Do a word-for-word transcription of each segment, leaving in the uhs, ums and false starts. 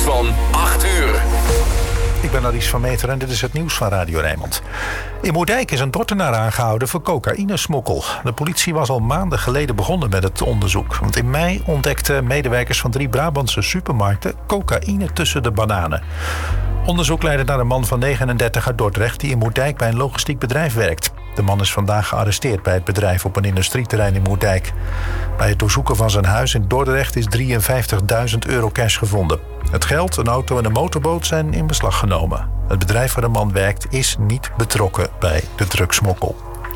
van acht uur. Ik ben Aries van Meter en dit is het nieuws van Radio Rijnmond. In Moerdijk is een Dordtenaar aangehouden voor cocaïnesmokkel. De politie was al maanden geleden begonnen met het onderzoek. Want in mei ontdekten medewerkers van drie Brabantse supermarkten cocaïne tussen de bananen. Onderzoek leidde naar een man van negenendertig uit Dordrecht die in Moerdijk bij een logistiek bedrijf werkt. De man is vandaag gearresteerd bij het bedrijf op een industrieterrein in Moerdijk. Bij het doorzoeken van zijn huis in Dordrecht is drieënvijftigduizend euro cash gevonden. Het geld, een auto en een motorboot zijn in beslag genomen. Het bedrijf waar de man werkt is niet betrokken bij de drugsmokkel.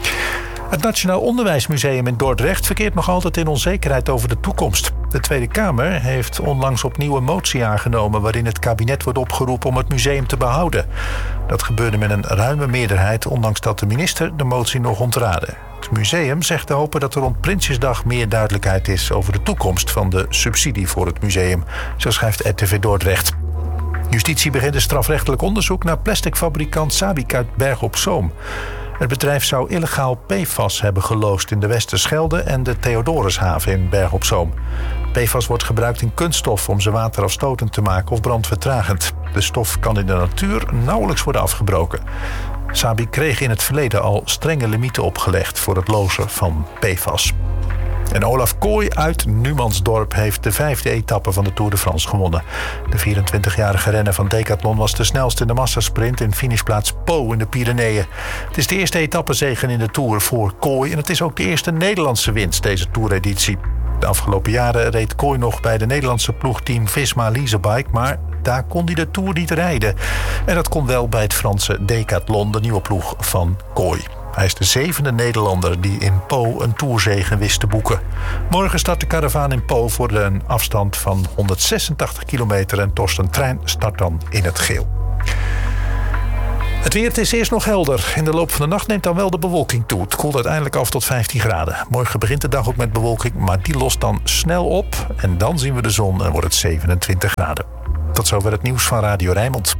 Het Nationaal Onderwijsmuseum in Dordrecht verkeert nog altijd in onzekerheid over de toekomst. De Tweede Kamer heeft onlangs opnieuw een motie aangenomen waarin het kabinet wordt opgeroepen om het museum te behouden. Dat gebeurde met een ruime meerderheid, ondanks dat de minister de motie nog ontraadde. Het museum zegt te hopen dat er rond Prinsjesdag meer duidelijkheid is over de toekomst van de subsidie voor het museum, zo schrijft R T V Dordrecht. Justitie begint een strafrechtelijk onderzoek naar plasticfabrikant Sabic uit Berg op Zoom. Het bedrijf zou illegaal P F A S hebben geloosd in de Westerschelde en de Theodorushaven in Berg op Zoom. P F A S wordt gebruikt in kunststof om ze waterafstotend te maken of brandvertragend. De stof kan in de natuur nauwelijks worden afgebroken. Sabic kreeg in het verleden al strenge limieten opgelegd voor het lozen van P F A S. En Olaf Kooi uit Numansdorp heeft de vijfde etappe van de Tour de France gewonnen. De vierentwintigjarige renner van Decathlon was de snelste in de massasprint in finishplaats Po in de Pyreneeën. Het is de eerste etappezege in de Tour voor Kooi en het is ook de eerste Nederlandse winst deze Toureditie. De afgelopen jaren reed Kooi nog bij de Nederlandse ploegteam Visma Leasebike, maar daar kon hij de Tour niet rijden. En dat kon wel bij het Franse Decathlon, de nieuwe ploeg van Kooi. Hij is de zevende Nederlander die in Po een tourzege wist te boeken. Morgen start de karavaan in Po voor een afstand van honderdzesentachtig kilometer en Torsten Trein start dan in het geel. Het weer, het is eerst nog helder. In de loop van de nacht neemt dan wel de bewolking toe. Het koelt uiteindelijk af tot vijftien graden. Morgen begint de dag ook met bewolking, maar die lost dan snel op. En dan zien we de zon en wordt het zevenentwintig graden. Tot zover het nieuws van Radio Rijnmond.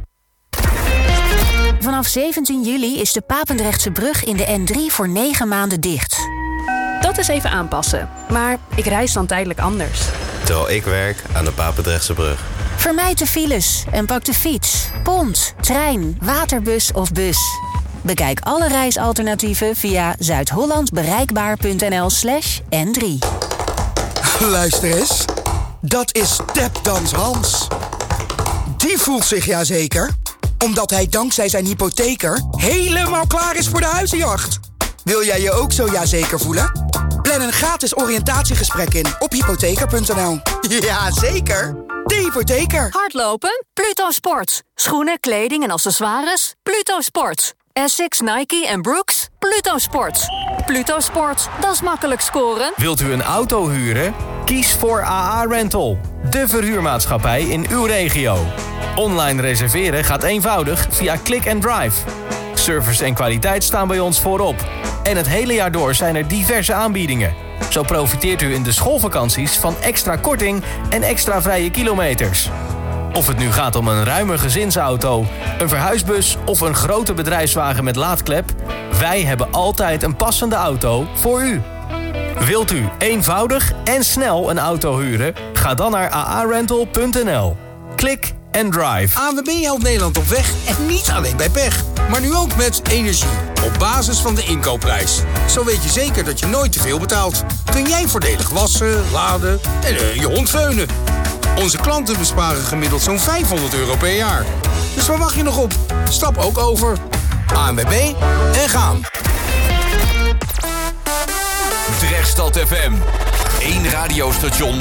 Vanaf zeventien juli is de Papendrechtse brug in de N drie voor negen maanden dicht. Dat is even aanpassen. Maar ik reis dan tijdelijk anders. Terwijl ik werk aan de Papendrechtse brug. Vermijd de files en pak de fiets, pont, trein, waterbus of bus. Bekijk alle reisalternatieven via zuidhollandbereikbaar.nl slash N3. Luister eens. Dat is Tapdans Hans. Die voelt zich ja zeker, omdat hij dankzij zijn hypotheker helemaal klaar is voor de huizenjacht. Wil jij je ook zo ja zeker voelen? Plan een gratis oriëntatiegesprek in op hypotheker punt n l. Ja, zeker. De hypotheker. Hardlopen? Pluto Sport. Schoenen, kleding en accessoires? Pluto Sport. Essex, Nike en Brooks? Pluto Sport. Pluto Sport, dat is makkelijk scoren. Wilt u een auto huren? Kies voor A A Rental, de verhuurmaatschappij in uw regio. Online reserveren gaat eenvoudig via Click and Drive. Service en kwaliteit staan bij ons voorop. En het hele jaar door zijn er diverse aanbiedingen. Zo profiteert u in de schoolvakanties van extra korting en extra vrije kilometers. Of het nu gaat om een ruime gezinsauto, een verhuisbus of een grote bedrijfswagen met laadklep, wij hebben altijd een passende auto voor u. Wilt u eenvoudig en snel een auto huren? Ga dan naar a a rental punt n l. Klik en drive. A N W B helpt Nederland op weg en niet alleen bij pech. Maar nu ook met energie. Op basis van de inkoopprijs. Zo weet je zeker dat je nooit te veel betaalt. Kun jij voordelig wassen, laden en uh, je hond veunen. Onze klanten besparen gemiddeld zo'n vijfhonderd euro per jaar. Dus waar wacht je nog op? Stap ook over. A N W B en gaan. Drechtstad F M. Eén radiostation